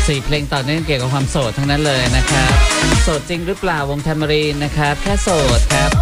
4 เพลงต่อเนื่องเกี่ยวกับความโสดทั้งนั้นเลยนะครับโสดจริงหรือเปล่าวงแทมเมอรีนนะครับแค่โสดครับ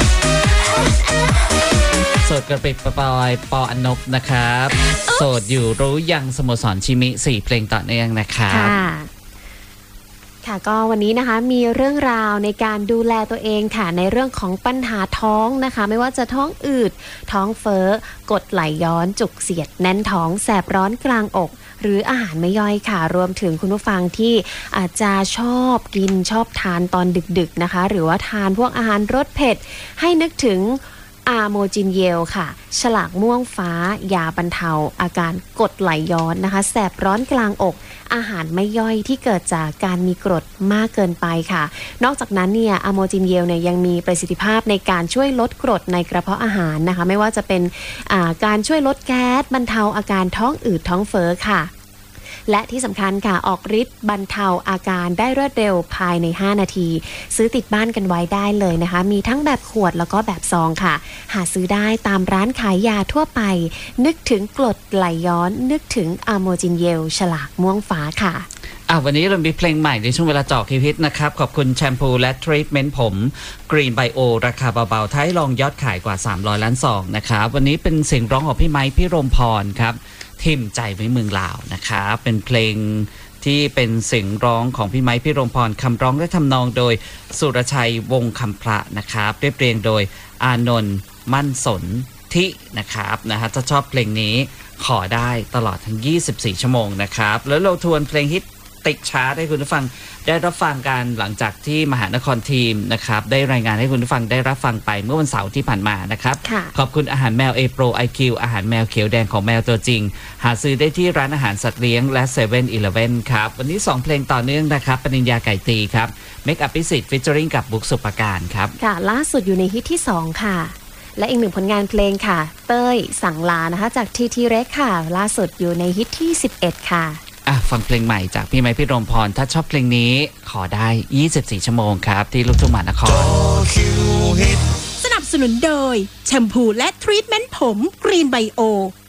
โสดกระปิดปอยปออนบนะครับโสดอยู่รู้ยังสโมสรชิมิ4 เพลงต่อเนื่องนะครับค่ะก็วันนี้นะคะมีเรื่องราวในการดูแลตัวเองค่ะในเรื่องของปัญหาท้องนะคะไม่ว่าจะท้องอืดท้องเฟ้อกรดไหลย้อนจุกเสียดแน่นท้องแสบร้อนกลางอกหรืออาหารไม่ย่อยค่ะรวมถึงคุณผู้ฟังที่อาจจะชอบกินชอบทานตอนดึกๆนะคะหรือว่าทานพวกอาหารรสเผ็ดให้นึกถึงอาโมจินเยลค่ะฉลากม่วงฟ้ายาบรรเทาอาการกรดไหลย้อนนะคะแสบร้อนกลางอกอาหารไม่ย่อยที่เกิดจากการมีกรดมากเกินไปค่ะนอกจากนั้นเนี่ยอะโมจินเยลเนี่ยยังมีประสิทธิภาพในการช่วยลดกรดในกระเพาะอาหารนะคะไม่ว่าจะเป็นการช่วยลดแก๊สบรรเทาอาการท้องอืดท้องเฟ้อค่ะและที่สำคัญค่ะออกฤทธิ์บรรเทาอาการได้รวดเร็วภายใน5นาทีซื้อติดบ้านกันไว้ได้เลยนะคะมีทั้งแบบขวดแล้วก็แบบซองค่ะหาซื้อได้ตามร้านขายยาทั่วไปนึกถึงกรดไหลย้อนนึกถึงอะโมจินเยลฉลากม่วงฟ้าค่ะวันนี้เรามีเพลงใหม่ในช่วงเวลาเจาะฮิตนะครับขอบคุณแชมพูและทรีทเมนต์ผม Green Bio ราคาเบาๆท้ายลองยอดขายกว่า300ล้านซองนะครับวันนี้เป็นเสียงร้องของพี่ไมค์พี่รมพรครับทิ่มใจไว้เมืองลาวนะครับเป็นเพลงที่เป็นเสียงร้องของพี่ไมค์พี่รมพรคำร้องและทำนองโดยสุรชัยวงศ์คำพระนะครับเรียบเรียงโดยอานนท์มั่นสนทินะครับถ้าชอบเพลงนี้ขอได้ตลอดทั้ง24ชั่วโมงนะครับแล้วเราทวนเพลงฮิตติดชาร์ตให้คุณผู้ฟังได้รับฟังกันหลังจากที่มหานครทีมนะครับได้รายงานให้คุณผู้ฟังได้รับฟังไปเมื่อวันเสาร์ที่ผ่านมานะครับขอบคุณอาหารแมว A Pro IQ อาหารแมวเขียวแดงของแมวตัวจริงหาซื้อได้ที่ร้านอาหารสัตว์เลี้ยงและ7-Eleven ครับวันนี้2เพลงต่อเนื่องนะครับปริญญาไก่ตีครับเมคอัพพิสิทธิ์ฟีเจอริ่งกับบุ๊กสุปการครับค่ะล่าสุดอยู่ในฮิตที่2ค่ะและอีกหนึ่งผลงานเพลงค่ะเต้ยสั่งลานะคะจาก TT Rex ค่ะล่าสุดอยู่ในฮิตที่11ค่ะฟังเพลงใหม่จากพี่ไมค์พี่รมพรถ้าชอบเพลงนี้ขอได้24ชั่วโมงครับที่ลูกทุ่งมหานครสนับสนุนโดยแชมพูและทรีทเมนต์ผม Green Bio